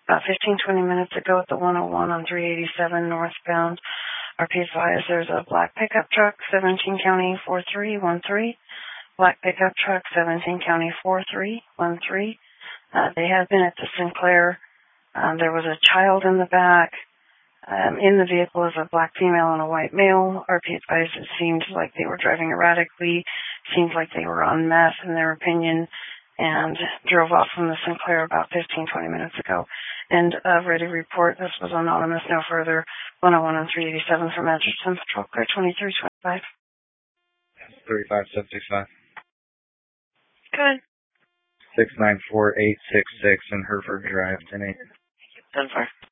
about 15-20 minutes ago at the 101 on 387 northbound. RP advised there's a black pickup truck, 17 County 4313. Black pickup truck, 17 County 4313. They had been at the Sinclair. There was a child in the back. In the vehicle is a black female and a white male. RP advised it seemed like they were driving erratically, seemed like they were on meth in their opinion, and drove off from the Sinclair about 15-20 minutes ago. And ready to report. This was anonymous, no further. 101 on 387 from Edgerton Patrol Car 2325. 35765. Good. 694866 in Hereford Drive, 10-8. 10-4.